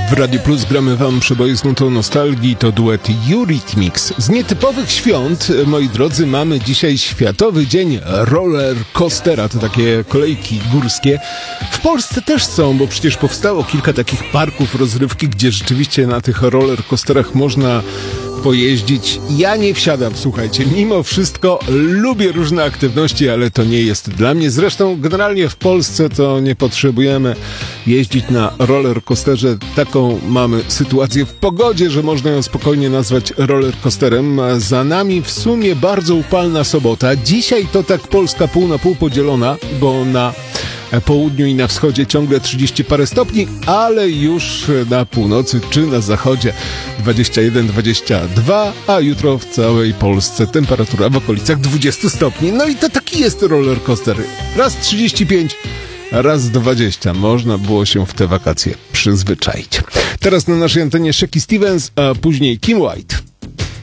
W Radio Plus gramy wam przeboje z nutą nostalgii, to duet Eurythmics. Z nietypowych świąt, moi drodzy, mamy dzisiaj Światowy Dzień Roller Coastera, to takie kolejki górskie. W Polsce też są, bo przecież powstało kilka takich parków rozrywki, gdzie rzeczywiście na tych roller coasterach można pojeździć. Ja nie wsiadam, słuchajcie, mimo wszystko lubię różne aktywności, ale to nie jest dla mnie. Zresztą generalnie w Polsce to nie potrzebujemy jeździć na roller coasterze. Taką mamy sytuację w pogodzie, że można ją spokojnie nazwać roller coasterem. Za nami w sumie bardzo upalna sobota. Dzisiaj to tak Polska pół na pół podzielona, bo na południu i na wschodzie ciągle 30 parę stopni, ale już na północy czy na zachodzie 21-22, a jutro w całej Polsce temperatura w okolicach 20 stopni. No i to taki jest roller coaster. Raz 35, raz 20. Można było się w te wakacje przyzwyczaić. Teraz na naszej antenie Shaky Stevens, a później Kim White.